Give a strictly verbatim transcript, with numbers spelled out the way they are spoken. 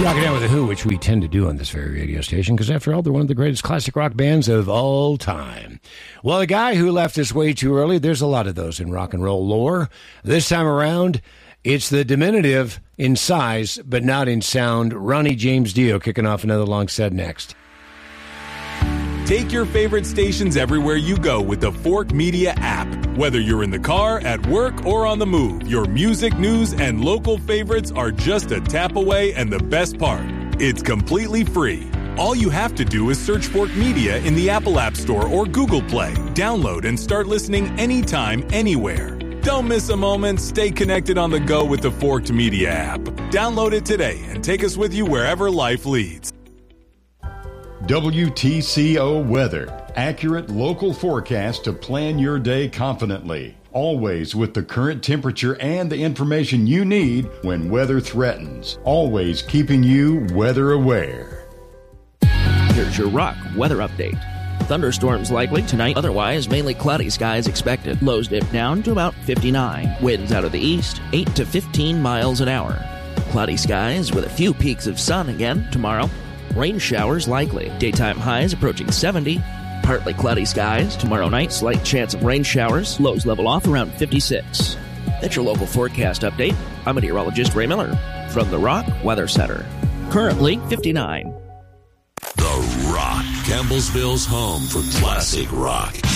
Rocking out with The Who, which we tend to do on this very radio station, because after all, they're one of the greatest classic rock bands of all time. Well, a guy who left us way too early, there's a lot of those in rock and roll lore. This time around, it's the diminutive in size, but not in sound. Ronnie James Dio kicking off another long set next. Take your favorite stations everywhere you go with the Fork Media app. Whether you're in the car, at work, or on the move, your music, news, and local favorites are just a tap away, and the best part, it's completely free. All you have to do is search Fork Media in the Apple App Store or Google Play. Download and start listening anytime, anywhere. Don't miss a moment. Stay connected on the go with the Forked Media app. Download it today and take us with you wherever life leads. W T C O Weather. Accurate local forecast to plan your day confidently. Always with the current temperature and the information you need when weather threatens. Always keeping you weather aware. Here's your rock weather update. Thunderstorms likely tonight, otherwise mainly cloudy skies expected. Lows dip down to about fifty-nine. Winds out of the east, eight to fifteen miles an hour. Cloudy skies with a few peaks of sun again tomorrow. Rain showers likely. Daytime highs approaching seventy. Partly cloudy skies. Tomorrow night, slight chance of rain showers. Lows level off around fifty-six. That's your local forecast update. I'm meteorologist Ray Miller from the Rock Weather Center. Currently fifty-nine. The Rock, Campbellsville's home for classic rock.